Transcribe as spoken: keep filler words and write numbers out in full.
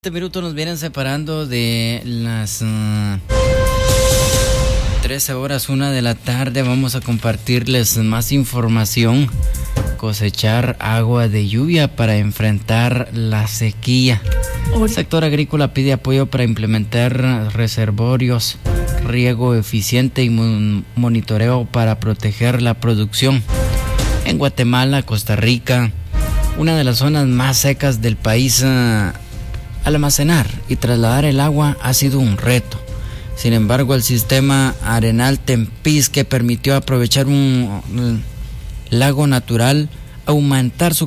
Este minuto nos vienen separando de las uh, trece horas, una de la tarde. Vamos a compartirles más información. Cosechar agua de lluvia para enfrentar la sequía. El sector agrícola pide apoyo para implementar reservorios, riego eficiente y mon- monitoreo para proteger la producción. En Guatemala, Costa Rica, una de las zonas más secas del país, uh, almacenar y trasladar el agua ha sido un reto. Sin embargo, el sistema Arenal Tempisque permitió aprovechar un, un lago natural, aumentar su